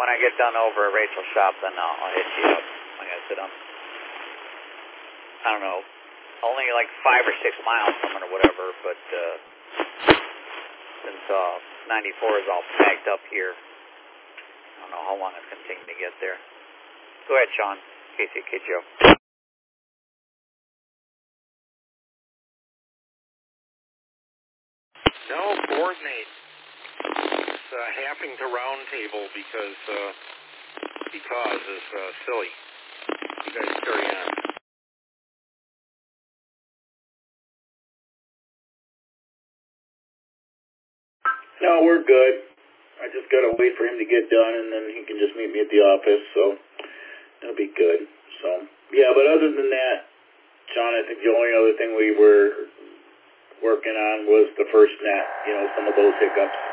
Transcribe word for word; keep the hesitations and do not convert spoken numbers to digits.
when I get done over at Rachel's shop, then I'll, I'll hit you up. Like I said, I'm, I don't know, only like five or six miles from it or whatever, but uh, since uh, ninety-four is all packed up here, I don't know how long it's going to take me to get there. Go ahead, Sean, Casey Kid Joe. No, coordinate. It's uh, having to round table because uh, because is uh, silly. You guys carry on. No, we're good. I just got to wait for him to get done, and then he can just meet me at the office, so that'll be good. So, yeah, but other than that, John, I think the only other thing we were working on was the first net, you know, some of those hiccups.